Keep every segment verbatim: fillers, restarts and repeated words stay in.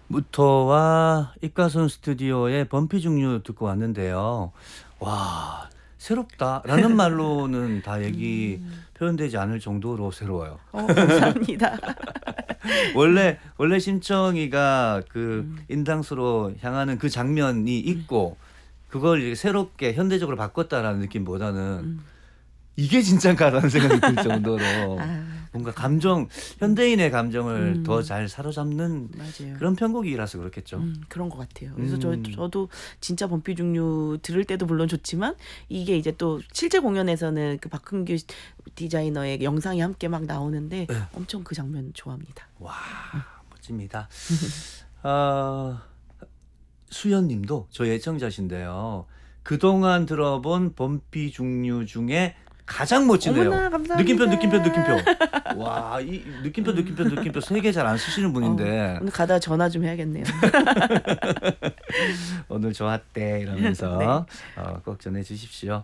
무토와 입가손 스튜디오의 범피 중류 듣고 왔는데요. 와, 새롭다라는 말로는 다 얘기 음. 표현되지 않을 정도로 새로워요. 어, 감사합니다. 원래 원래 심청이가 그 음. 인당수로 향하는 그 장면이 있고 그걸 이렇게 새롭게 현대적으로 바꿨다라는 느낌보다는 음. 이게 진짠가라는 생각이 들 정도로 아, 뭔가 감정 현대인의 감정을 음. 더 잘 사로잡는 맞아요. 그런 편곡이라서 그렇겠죠. 음, 그런 것 같아요. 그래서 음. 저, 저도 진짜 범피 중류 들을 때도 물론 좋지만 이게 이제 또 실제 공연에서는 그 박흥규 디자이너의 영상이 함께 막 나오는데 네. 엄청 그 장면 좋아합니다. 와, 멋집니다. 어, 수연님도 저희 애청자신데요. 그동안 들어본 범피 중류 중에 가장 멋지네요. 어머나, 감사합니다. 느낌표 느낌표 느낌표. 와, 이 느낌표 느낌표 느낌표 세 개 잘 안 쓰시는 분인데 어, 오늘 가다가 전화 좀 해야겠네요. 오늘 좋았대 이러면서 네. 어, 꼭 전해 주십시오.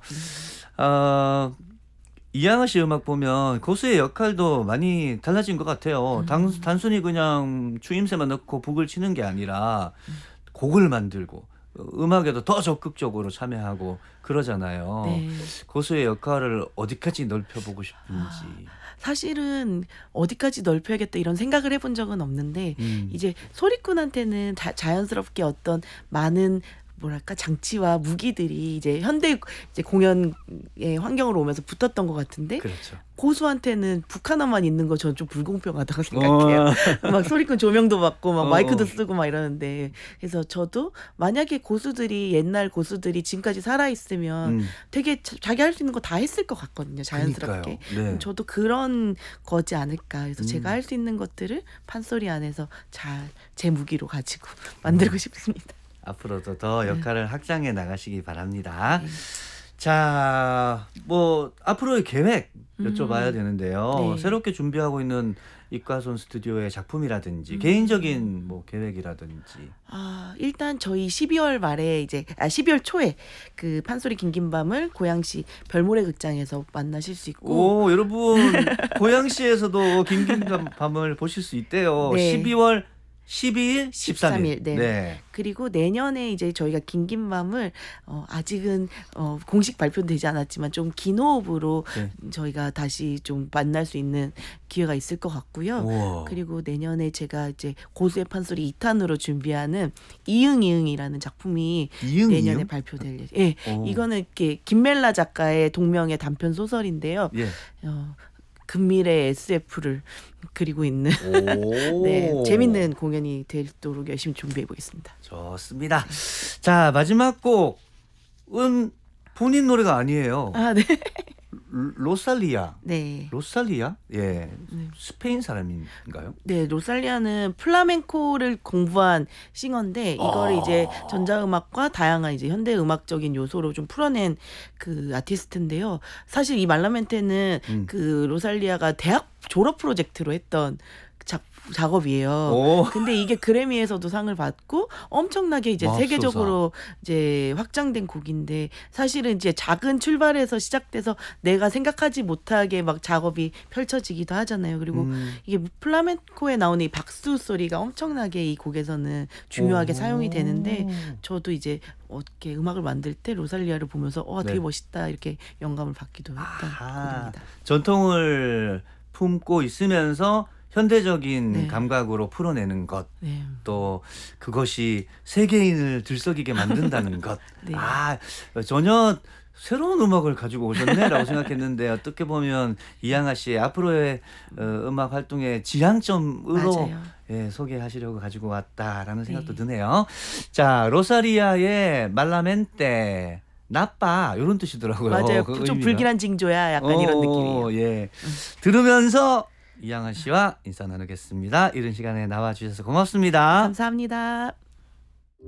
어, 이양아 씨 음악 보면 고수의 역할도 많이 달라진 것 같아요. 단, 단순히 그냥 추임새만 넣고 북을 치는 게 아니라 곡을 만들고 음악에도 더 적극적으로 참여하고 그러잖아요. 네. 고수의 역할을 어디까지 넓혀보고 싶은지. 사실은 어디까지 넓혀야겠다 이런 생각을 해본 적은 없는데 음. 이제 소리꾼한테는 자, 자연스럽게 어떤 많은 뭐랄까 장치와 무기들이 이제 현대 이제 공연의 환경으로 오면서 붙었던 것 같은데 그렇죠. 고수한테는 북 하나만 있는 거 저는 좀 불공평하다고 생각해요. 어. 막 소리꾼 조명도 받고 막 어. 마이크도 쓰고 막 이러는데 그래서 저도 만약에 고수들이 옛날 고수들이 지금까지 살아 있으면 음. 되게 자, 자기 할 수 있는 거 다 했을 것 같거든요. 자연스럽게. 그러니까요. 네. 저도 그런 거지 않을까. 그래서 음. 제가 할 수 있는 것들을 판소리 안에서 잘 제 무기로 가지고 만들고 싶습니다. 앞으로도 더 역할을 확장해 나가시기 바랍니다. 네. 자, 뭐 앞으로의 계획 여쭤봐야 음. 되는데요. 네. 새롭게 준비하고 있는 입가손 스튜디오의 작품이라든지 개인적인 뭐 계획이라든지. 아, 일단 저희 십이월 말에 이제 아 십이월 초에 그 판소리 긴긴밤을 고양시 별모래 극장에서 만나실 수 있고 오, 여러분 고양시에서도 긴긴 밤을 보실 수 있대요. 네. 십이월 십이일, 십삼일. 십삼일, 네. 네. 그리고 내년에 이제 저희가 긴긴밤을 어, 아직은 어, 공식 발표되지 않았지만 좀 긴 호흡으로 네. 저희가 다시 좀 만날 수 있는 기회가 있을 것 같고요. 우와. 그리고 내년에 제가 이제 고수의 판소리 이 탄으로 준비하는 이응이응이라는 작품이 이응, 내년에 이응? 발표될 예. 예. 오. 이거는 이렇게 김멜라 작가의 동명의 단편 소설인데요. 예. 어, 금밀의 에스에프를 그리고 있는 오. 네, 재밌는 공연이 되도록 열심히 준비해 보겠습니다. 좋습니다. 자, 마지막 곡은 본인 노래가 아니에요. 아, 네. 로살리아. 네. 로살리아? 예. 네. 스페인 사람인가요? 네, 로살리아는 플라멩코를 공부한 싱어인데 이걸 아. 이제 전자음악과 다양한 이제 현대 음악적인 요소로 좀 풀어낸 그 아티스트인데요. 사실 이 말라멘테는 음. 그 로살리아가 대학 졸업 프로젝트로 했던 작, 작업이에요. 오. 근데 이게 그래미에서도 상을 받고 엄청나게 이제 맙소사. 세계적으로 이제 확장된 곡인데 사실은 이제 작은 출발에서 시작돼서 내가 생각하지 못하게 막 작업이 펼쳐지기도 하잖아요. 그리고 음. 이게 플라멩코에 나오는 이 박수 소리가 엄청나게 이 곡에서는 중요하게 오. 사용이 되는데 저도 이제 어떻게 음악을 만들 때 로살리아를 보면서 어 되게 네. 멋있다 이렇게 영감을 받기도 했던 아하. 곡입니다. 전통을 품고 있으면서 현대적인 네. 감각으로 풀어내는 것. 네. 또 그것이 세계인을 들썩이게 만든다는 것. 네. 아, 전혀 새로운 음악을 가지고 오셨네라고 생각했는데 어떻게 보면 이양아 씨의 앞으로의 어, 음악 활동의 지향점으로 맞아요. 예, 소개하시려고 가지고 왔다라는 생각도 네. 드네요. 자, 로사리아의 말라멘테 나빠 이런 뜻이더라고요. 맞아요. 그 좀 의미가. 불길한 징조야 약간 이런 어, 느낌이에요. 예. 들으면서 이양아 씨와 인사 나누겠습니다. 이런 시간에 나와 주셔서 고맙습니다. 감사합니다.